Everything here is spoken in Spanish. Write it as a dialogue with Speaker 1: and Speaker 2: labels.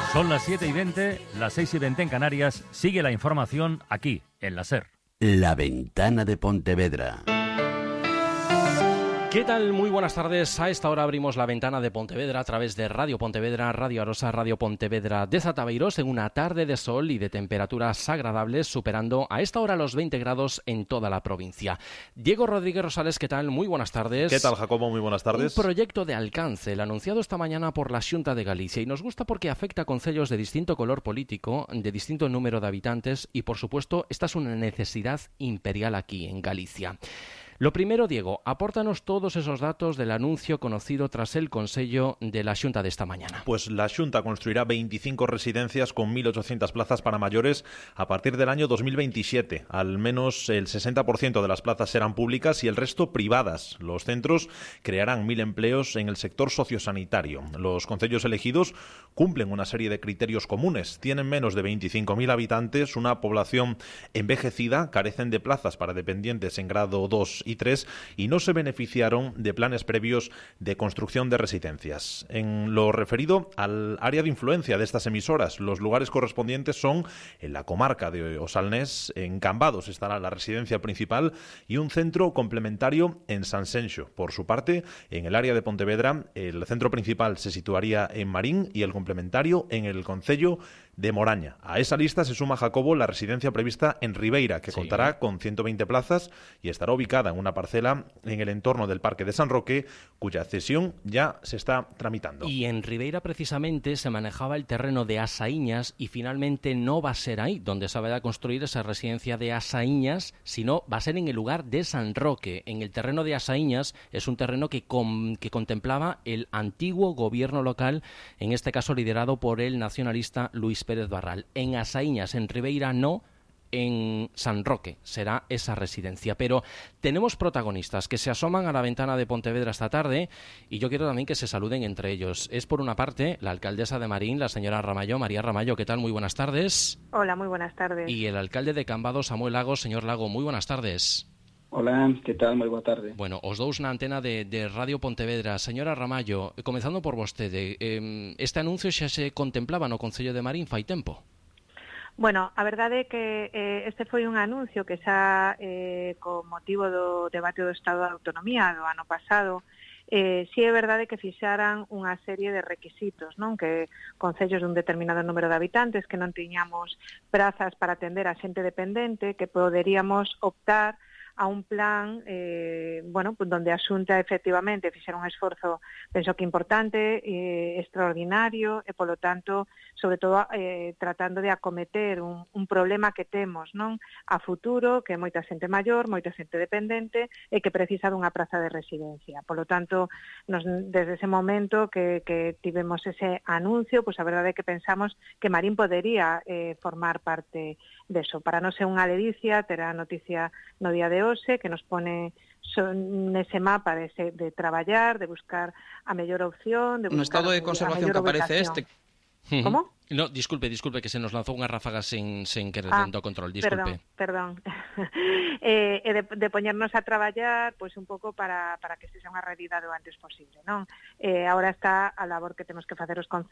Speaker 1: Son las 7:20, las 6:20 en Canarias. Sigue la información aquí, en la SER.
Speaker 2: La Ventana de Pontevedra.
Speaker 3: ¿Qué tal? Muy buenas tardes. A esta hora abrimos la Ventana de Pontevedra a través de Radio Pontevedra, Radio Arosa, Radio Pontevedra de Zataveiros en una tarde de sol y de temperaturas agradables, superando a esta hora los 20 grados en toda la provincia. Diego Rodríguez Rosales, ¿qué tal? Muy buenas tardes.
Speaker 4: ¿Qué tal, Jacobo? Muy buenas tardes.
Speaker 3: Un proyecto de alcance, el anunciado esta mañana por la Xunta de Galicia, y nos gusta porque afecta a concellos de distinto color político, de distinto número de habitantes, y por supuesto esta es una necesidad imperial aquí en Galicia. Lo primero, Diego, apórtanos todos esos datos del anuncio conocido tras el Consello de la Xunta de esta mañana.
Speaker 4: Pues la Xunta construirá 25 residencias con 1.800 plazas para mayores a partir del año 2027. Al menos el 60% de las plazas serán públicas y el resto privadas. Los centros crearán 1.000 empleos en el sector sociosanitario. Los concellos elegidos cumplen una serie de criterios comunes. Tienen menos de 25.000 habitantes, una población envejecida, carecen de plazas para dependientes en grado 2 y 3 y no se beneficiaron de planes previos de construcción de residencias. En lo referido al área de influencia de estas emisoras, los lugares correspondientes son en la comarca de Osalnés, en Cambados estará la residencia principal y un centro complementario en Sanxenxo. Por su parte, en el área de Pontevedra, el centro principal se situaría en Marín y el complementario en el concello de Moraña. A esa lista se suma, Jacobo, la residencia prevista en Ribeira, que contará con 120 plazas y estará ubicada en una parcela en el entorno del Parque de San Roque, cuya cesión ya se está tramitando.
Speaker 3: Y en Ribeira, precisamente, se manejaba el terreno de Asaíñas y finalmente no va a ser ahí donde se va a construir esa residencia de Asaíñas, sino va a ser en el lugar de San Roque. En el terreno de Asaíñas es un terreno que contemplaba el antiguo gobierno local, en este caso liderado por el nacionalista Luis Pérez Barral. En Asaíñas, en Ribeira no, en San Roque será esa residencia. Pero tenemos protagonistas que se asoman a la ventana de Pontevedra esta tarde y yo quiero también que se saluden entre ellos. Es por una parte la alcaldesa de Marín, la señora Ramallo. María Ramallo, ¿qué tal? Muy buenas tardes.
Speaker 5: Hola, muy buenas tardes.
Speaker 3: Y el alcalde de Cambados, Samuel Lago. Señor Lago, muy buenas tardes.
Speaker 6: Hola, ¿qué tal? Moi boa tarde.
Speaker 3: Bueno, os dous na antena de Radio Pontevedra. Señora Ramallo, comenzando por vostede, este anuncio xa se contemplaba no Concello de Marín fai tempo?
Speaker 5: Bueno, a verdade é que este foi un anuncio que xa con motivo do debate do Estado da Autonomía do ano pasado, si é verdade que fixaran unha serie de requisitos, non? Que concellos de un determinado número de habitantes, que non tiñamos prazas para atender a xente dependente, que poderíamos optar a un plan, pues donde a Xunta efectivamente fixera un esforzo, penso que importante, extraordinario, e polo tanto, sobre todo tratando de acometer un problema que temos, non, a futuro, que é moita xente maior, moita xente dependente e que precisa dunha praza de residencia. Polo tanto, desde ese momento que tivemos ese anuncio, pues a verdade é que pensamos que Marín podería formar parte deso. Para non ser unha ledicia, terá noticia no día de hoxe, que nos pone nese mapa de traballar, de buscar a mellor opción, de buscar
Speaker 7: no estado de conservación que aparece este.
Speaker 5: ¿Cómo?
Speaker 3: No, disculpe, que se nos lanzou unha ráfaga sin querer dentro do control, disculpe.
Speaker 5: Perdón. De poñernos a traballar, pois un pouco para que se xa unha realidade o antes posible, non? Agora está a labor que temos que facer os